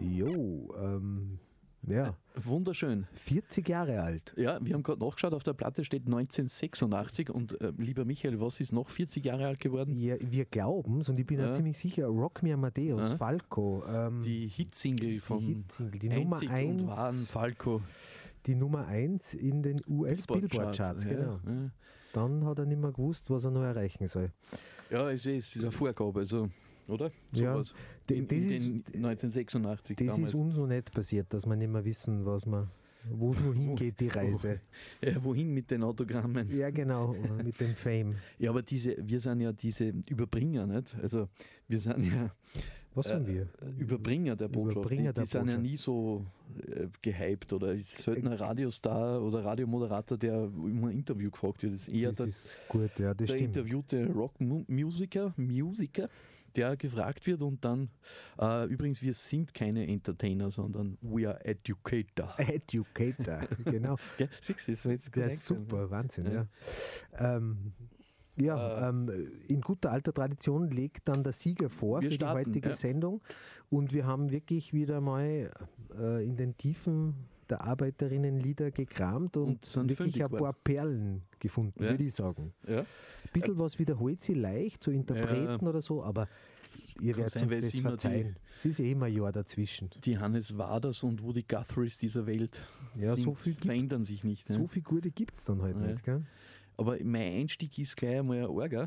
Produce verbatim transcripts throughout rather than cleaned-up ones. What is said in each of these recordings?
Jo, ähm, ja. Wunderschön. vierzig Jahre alt. Ja, wir haben gerade nachgeschaut, auf der Platte steht neunzehnhundertsechsundachtzig und äh, lieber Michael, was ist noch vierzig Jahre alt geworden? Ja, wir glauben es und ich bin ja Ja. ziemlich sicher, Rock Me Amadeus, Ja. Falco. Ähm, Die Hitsingle von die, Hitsingle, die Nummer Einzig eins, und wahren Falco. die Nummer eins in den U S-Billboard-Charts, genau. Ja, ja. Dann hat er nicht mehr gewusst, was er noch erreichen soll. ja es, ist, es ist eine Vorgabe, also, oder? Ja, Sowas. d- In, das in ist- den neunzehnhundertsechsundachtzig Das damals. ist uns noch nicht passiert, dass wir nicht mehr wissen, was wir, wo es noch hingeht, die Reise. Ja, wohin mit den Autogrammen? Ja, genau, oder mit dem Fame. Ja, aber diese, wir sind ja diese Überbringer, nicht? Also wir sind ja Was sind wir? Überbringer der Botschaft. Überbringer die die der sind ja Botschaft. nie so äh, gehypt oder ist selten ein Radiostar oder Radiomoderator, der immer ein Interview gefragt wird. Das ist eher Das der, ist gut, ja, das der stimmt. interviewte Rockmusiker, Musiker, der gefragt wird und dann, äh, übrigens, wir sind keine Entertainer, sondern we are educator. Educator, genau. Ja, siehst du, das war jetzt Der korrekt. ist super, Wahnsinn, Ja. ja. Ähm, ja, Äh, ähm, in guter alter Tradition legt dann der Sieger vor Wir für starten, die heutige ja. Sendung und wir haben wirklich wieder mal äh, in den Tiefen der Arbeiterinnenlieder gekramt und, Und sind wirklich fündig ein paar Perlen gefunden, Ja. würde ich sagen. Ja. Ein bisschen was wiederholt sie leicht, so Interpreten Ja. oder so, aber ihr Kann werdet sein, weil uns es das immer verzeihen. Es ist eh immer ein Jahr dazwischen. Die Hannes Waders und Woody Guthrie's dieser Welt Ja, sind, so viel gibt- verändern sich nicht. Ne? So viel Gute gibt es dann halt Ja. nicht, gell? Aber mein Einstieg ist gleich einmal ein Orga.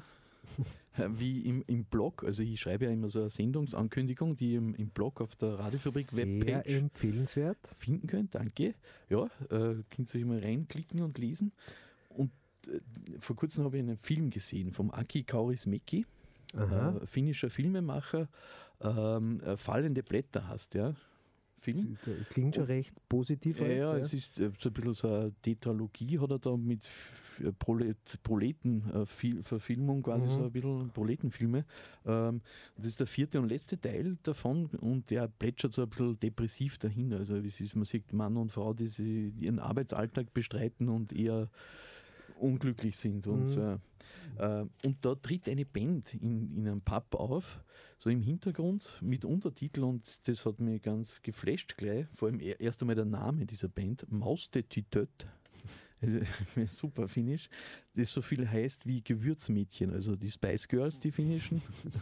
Wie im, im Blog, also ich schreibe ja immer so eine Sendungsankündigung, die ihr im, im Blog auf der Radiofabrik Sehr Webpage empfehlenswert. finden könnt. Danke. Ja, äh, könnt ihr euch mal reinklicken und lesen. Und äh, vor kurzem habe ich einen Film gesehen vom Aki Kaurismäki, Aha. äh, finnischer Filmemacher, ähm, äh, Fallende Blätter heißt der Film. Klingt schon recht positiv. Ja, alles, ja, es ist äh, so ein bisschen so eine Tetralogie, hat er da mit F- äh, Prolet, Proleten-Verfilmung, quasi Mhm. so ein bisschen Proletenfilme. Ähm, das ist der vierte und letzte Teil davon und der plätschert so ein bisschen depressiv dahin. Also es ist, man sieht Mann und Frau, die sie ihren Arbeitsalltag bestreiten und eher unglücklich sind. Und, Mhm. äh, äh, und da tritt eine Band in, in einem Pub auf, so im Hintergrund mit Untertitel und das hat mich ganz geflasht gleich. Vor allem er- erst einmal der Name dieser Band, Maustetytöt. Also, super finnisch. Das so viel heißt wie Gewürzmädchen, also die Spice Girls, die finnischen.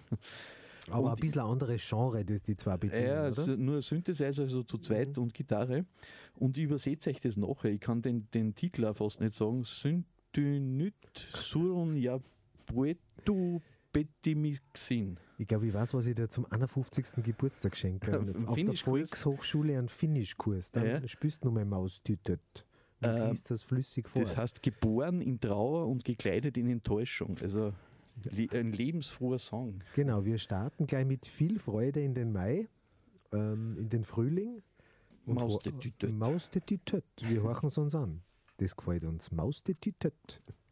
Aber Und ein bisschen ein anderes Genre, das die zwei bedienen, Ja, oder? also nur Synthesizer, also zu zweit und Gitarre. Und ich übersetze euch das nachher. Ich kann den, den Titel auch fast nicht sagen. Syntynyt surun ja poetu betimixin. Ich glaube, ich weiß, was ich dir zum einundfünfzigsten Geburtstag schenke. Ein Auf der Finnischkurs. Volkshochschule einen Finnischkurs. Dann Ja. spürst du nur mal Maustütet. Und Ähm, liest das flüssig vor. Das heißt, geboren in Trauer und gekleidet in Enttäuschung. Also le ein lebensfroher Song. Genau, wir starten gleich mit viel Freude in den Mai, ähm, in den Frühling. Und Maustetütöt. ho- Maustetütöt. Wir horchen es uns an. Das gefällt uns. Maustetütöt.